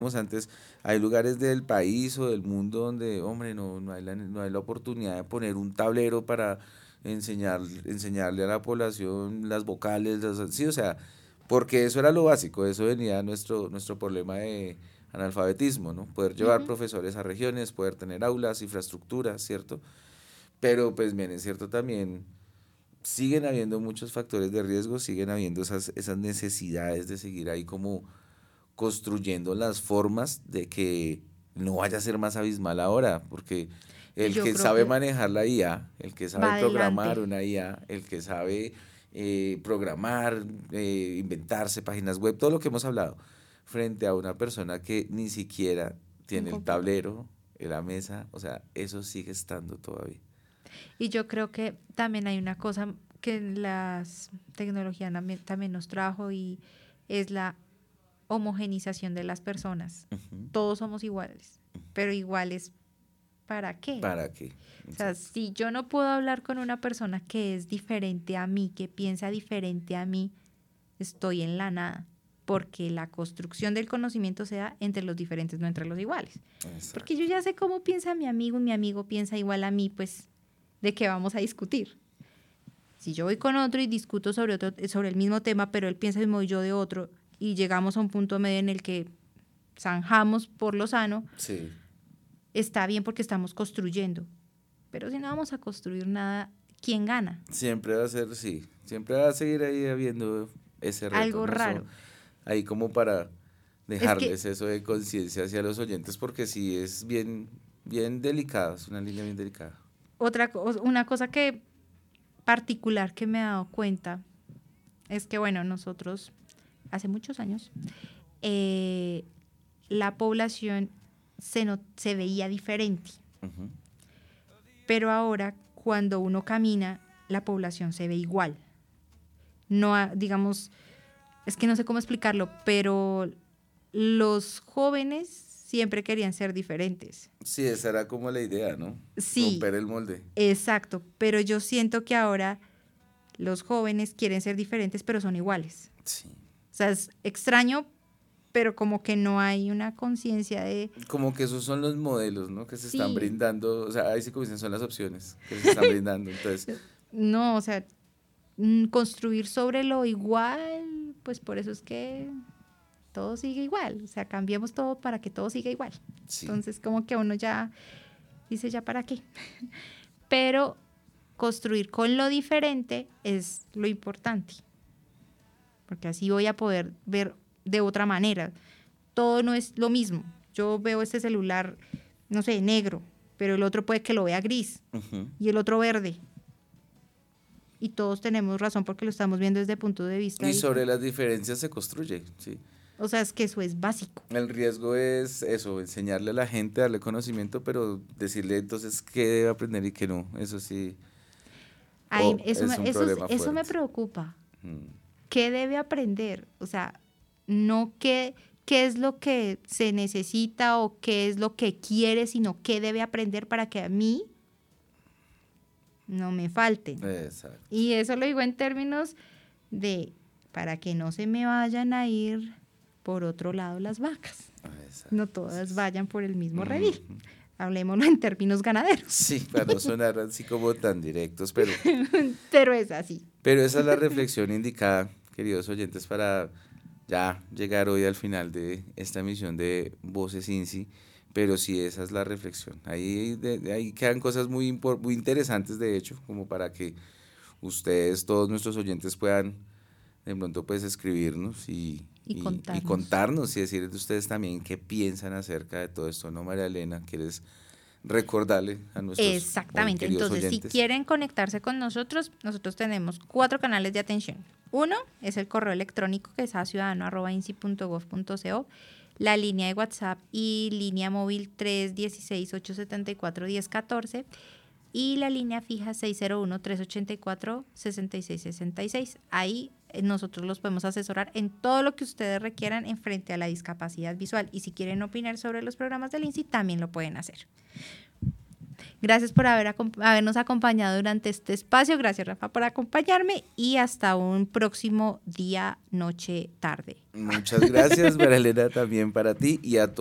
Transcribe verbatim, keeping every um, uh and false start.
antes, hay lugares del país o del mundo donde, hombre, no, no hay la, no hay la oportunidad de poner un tablero para enseñar, enseñarle a la población las vocales, las- sí, o sea, porque eso era lo básico, eso venía nuestro, nuestro problema de analfabetismo, ¿no? Poder llevar Ujú. profesores a regiones, poder tener aulas, infraestructuras, ¿cierto? Pero pues bien, es cierto también, siguen habiendo muchos factores de riesgo, siguen habiendo esas, esas necesidades de seguir ahí como construyendo las formas de que no vaya a ser más abismal ahora, porque Y el yo que creo sabe que manejar la I A, el que va sabe adelante. programar una I A, el que sabe eh, programar, eh, inventarse páginas web, todo lo que hemos hablado, frente a una persona que ni siquiera Un tiene el computador. tablero, la mesa, o sea, eso sigue estando todavía. Y yo creo que también hay una cosa que las tecnologías también, también nos trajo y es la homogenización de las personas. Ujú. Todos somos iguales, pero iguales ¿para qué? ¿Para qué? O sea, Exacto. si yo no puedo hablar con una persona que es diferente a mí, que piensa diferente a mí, estoy en la nada, porque la construcción del conocimiento se da entre los diferentes, no entre los iguales. Porque yo Exacto. ya sé cómo piensa mi amigo y mi amigo piensa igual a mí, pues, ¿de qué vamos a discutir? Si yo voy con otro y discuto sobre, otro, sobre el mismo tema, pero él piensa el mismo y yo de otro, y llegamos a un punto medio en el que zanjamos por lo sano, Sí. está bien porque estamos construyendo. Pero si no vamos a construir nada, ¿quién gana? Siempre va a ser, sí, siempre va a seguir ahí habiendo ese reto, Algo ¿no? Eso, raro. ahí como para Es que dejarles eso de conciencia hacia los oyentes, porque sí es bien, bien delicado, es una línea bien delicada. otra una cosa que particular que me he dado cuenta es que, bueno, nosotros hace muchos años eh, la población se, no, se veía diferente, Ujú. pero ahora cuando uno camina, la población se ve igual. No, ha- digamos, es que no sé cómo explicarlo, pero los jóvenes siempre querían ser diferentes. Sí, esa era como la idea, ¿no? Sí, Romper el molde. exacto, pero yo siento que ahora los jóvenes quieren ser diferentes, pero son iguales. Sí. O sea, es extraño, pero como que no hay una conciencia de, Como que esos son los modelos, ¿no? Que se están sí, brindando, o sea, ahí sí como dicen, son las opciones que se están brindando. Entonces, no, o sea, mm, construir sobre lo igual, pues por eso es que todo sigue igual. O sea, cambiemos todo para que todo siga igual. sí, Entonces, como que uno ya dice, ¿ya para qué? Pero construir con lo diferente es lo importante, porque así voy a poder ver de otra manera. Todo no es lo mismo. Yo veo este celular, no sé, negro, pero el otro puede que lo vea gris ujú. y el otro verde. Y todos tenemos razón porque lo estamos viendo desde punto de vista Y sobre diferente. las diferencias se construye, sí. O sea, es que eso es básico. El riesgo es eso, enseñarle a la gente, darle conocimiento, pero decirle entonces qué debe aprender y qué no. Eso sí, Ahí, oh, eso, me, es un eso, problema eso me fuerte. preocupa. Mm. ¿Qué debe aprender? O sea, no qué, qué es lo que se necesita o qué es lo que quiere, sino qué debe aprender para que a mí no me falten. Exacto, Y eso lo digo en términos de para que no se me vayan a ir por otro lado las vacas. No exacto. Sí, todas sí. vayan por el mismo redil. Ujú. Hablemoslo en términos ganaderos. Sí, para no sonar así como tan directos, pero, Pero es así. pero esa es la reflexión indicada, queridos oyentes, para ya llegar hoy al final de esta emisión de Voces INSI. Pero sí, esa es la reflexión. Ahí, de- de ahí quedan cosas muy, impor- muy interesantes, de hecho, como para que ustedes, todos nuestros oyentes, puedan de pronto pues escribirnos y, Y y, y contarnos. contarnos y decirles de ustedes también qué piensan acerca de todo esto, ¿no, María Elena? ¿Quieres recordarle a nuestros muy Exactamente. queridos Entonces, si oyentes? quieren conectarse con nosotros, nosotros tenemos cuatro canales de atención. Uno es el correo electrónico que es a ciudadano arroba insi punto gov punto co, la línea de WhatsApp y línea móvil tres uno seis, ocho siete cuatro, uno cero uno cuatro y la línea fija seis cero uno, tres ocho cuatro, seis seis seis seis. Ahí eh, nosotros los podemos asesorar en todo lo que ustedes requieran en frente a la discapacidad visual. Y si quieren opinar sobre los programas del INSI, también lo pueden hacer. Gracias por haber, habernos acompañado durante este espacio. Gracias, Rafa, por acompañarme y hasta un próximo día, noche, tarde. Muchas gracias, María Elena, también para ti y a todos.